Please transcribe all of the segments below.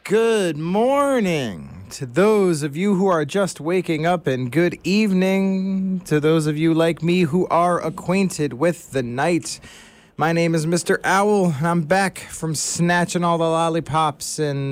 Good morning to those of you who are just waking up, and good evening to those of you like me who are acquainted with the night. My name is Mr. Owl, and I'm back from snatching all the lollipops in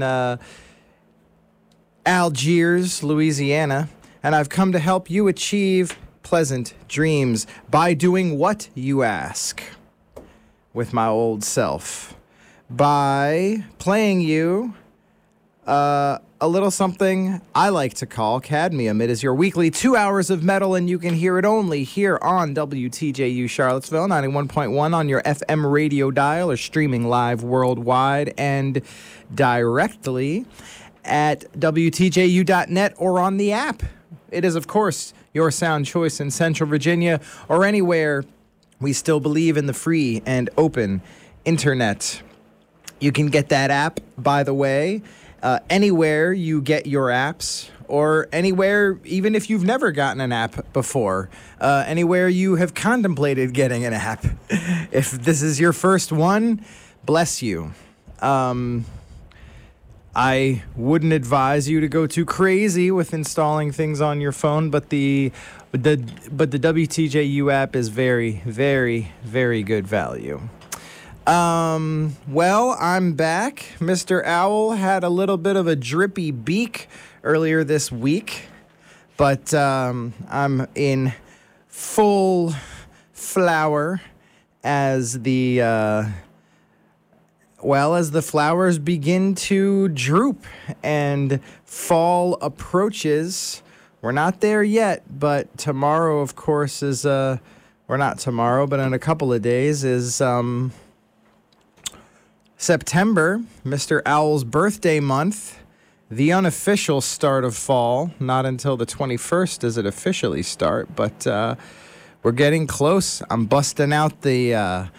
Algiers, Louisiana, and I've come to help you achieve pleasant dreams by doing what, you ask? With my old self. By playing you a little something I like to call Cadmium. It is your weekly 2 hours of metal, and you can hear it only here on WTJU Charlottesville, 91.1 on your FM radio dial, or streaming live worldwide and directly at WTJU.net or on the app. It is, of course, your sound choice in Central Virginia or anywhere we still believe in the free and open internet. You can get that app, by the way, anywhere you get your apps, or anywhere, even if you've never gotten an app before, anywhere you have contemplated getting an app. If this is your first one, bless you. I wouldn't advise you to go too crazy with installing things on your phone, but the WTJU app is very, very, very good value. Well, I'm back. Mr. Owl had a little bit of a drippy beak earlier this week, but I'm in full flower as the flowers begin to droop and fall approaches. We're not there yet, but tomorrow, of course, is or not tomorrow, but in a couple of days is September, Mr. Owl's birthday month, the unofficial start of fall. Not until the 21st does it officially start, but we're getting close. I'm busting out the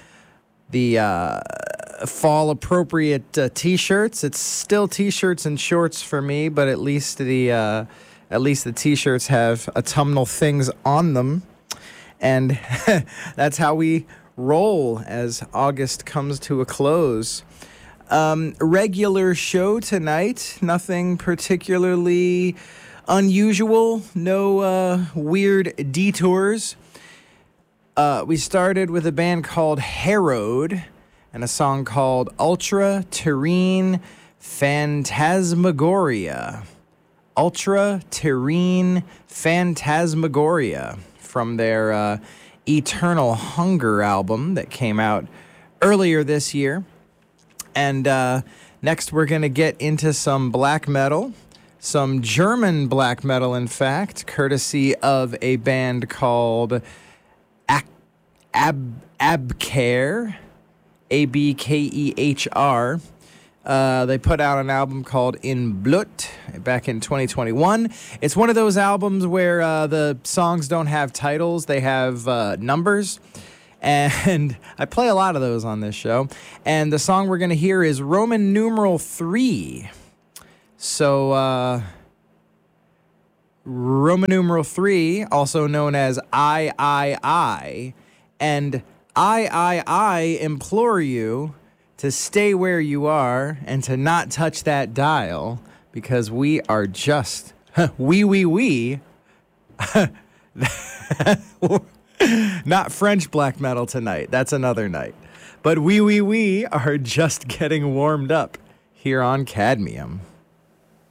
fall appropriate t-shirts. It's still t-shirts and shorts for me, but at least the t-shirts have autumnal things on them, and that's how we roll as August comes to a close. Regular show tonight, nothing particularly unusual, no weird detours. We started with a band called Harrowed and a song called Ultra Terrene Phantasmagoria. Ultra Terrene Phantasmagoria from their Eternal Hunger album that came out earlier this year. And next we're going to get into some black metal, some German black metal, in fact, courtesy of a band called Abkehr, Abkehr. They put out an album called In Blut back in 2021. It's one of those albums where the songs don't have titles, they have numbers. And I play a lot of those on this show. And the song we're going to hear is Roman numeral 3. So, Roman numeral 3, also known as I. And I implore you to stay where you are and to not touch that dial, because we are just, we. Not French black metal tonight. That's another night. But we are just getting warmed up here on Cadmium.